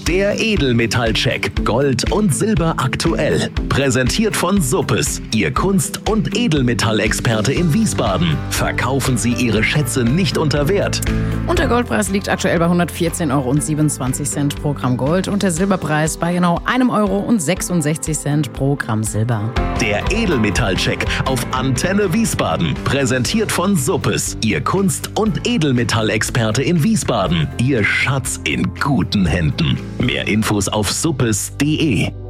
Der Edelmetallcheck Gold und Silber aktuell. Präsentiert von Suppes, Ihr Kunst- und Edelmetallexperte in Wiesbaden. Verkaufen Sie Ihre Schätze nicht unter Wert. Und der Goldpreis liegt aktuell bei 114,27 € pro Gramm Gold und der Silberpreis bei genau 1,66 € pro Gramm Silber. Der Edelmetallcheck auf Antenne Wiesbaden. Präsentiert von Suppes, Ihr Kunst- und Edelmetallexperte in Wiesbaden. Ihr Schatz in guten Händen. Mehr Infos auf suppes.de.